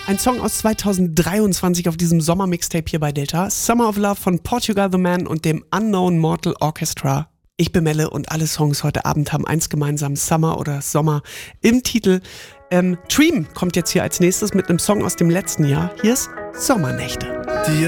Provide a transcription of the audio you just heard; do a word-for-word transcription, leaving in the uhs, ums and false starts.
Ein Song aus zweitausenddreiundzwanzig auf diesem Sommer-Mixtape hier bei Delta. Summer of Love von Portugal the Man und dem Unknown Mortal Orchestra. Ich bin Melle und alle Songs heute Abend haben eins gemeinsam, Summer oder Sommer im Titel. Ähm, Dream kommt jetzt hier als nächstes mit einem Song aus dem letzten Jahr. Hier ist Sommernächte. Die